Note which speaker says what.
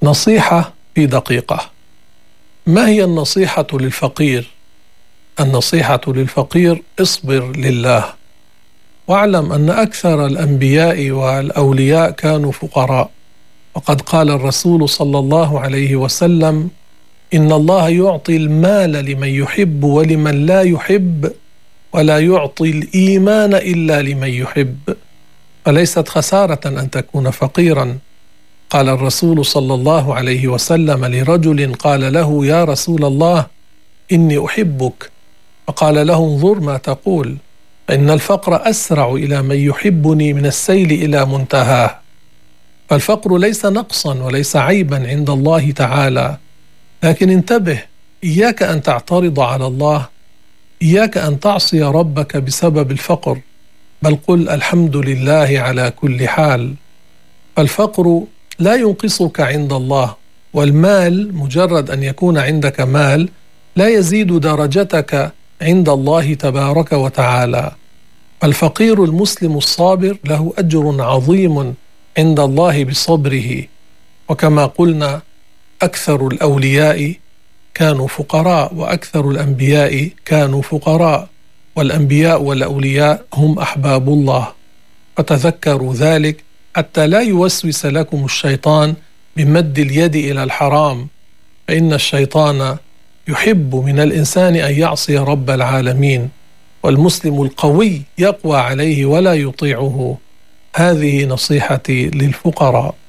Speaker 1: نصيحة في دقيقة. ما هي النصيحة للفقير؟ النصيحة للفقير: اصبر لله، واعلم أن أكثر الأنبياء والأولياء كانوا فقراء، وقد قال الرسول صلى الله عليه وسلم: إن الله يعطي المال لمن يحب ولمن لا يحب، ولا يعطي الإيمان إلا لمن يحب. فليست خسارة أن تكون فقيرا. قال الرسول صلى الله عليه وسلم لرجل قال له: يا رسول الله، إني أحبك. فقال له: انظر ما تقول، فإن الفقر أسرع إلى من يحبني من السيل إلى منتهاه. فالفقر ليس نقصا وليس عيبا عند الله تعالى، لكن انتبه، إياك أن تعترض على الله، إياك أن تعصي ربك بسبب الفقر، بل قل الحمد لله على كل حال. فالفقر لا ينقصك عند الله، والمال مجرد أن يكون عندك مال لا يزيد درجتك عند الله تبارك وتعالى. الفقير المسلم الصابر له أجر عظيم عند الله بصبره. وكما قلنا، أكثر الأولياء كانوا فقراء، وأكثر الأنبياء كانوا فقراء، والأنبياء والأولياء هم أحباب الله. فتذكروا ذلك حتى لا يوسوس لكم الشيطان بمد اليد إلى الحرام، فإن الشيطان يحب من الإنسان أن يعصي رب العالمين، والمسلم القوي يقوى عليه ولا يطيعه. هذه نصيحتي للفقراء.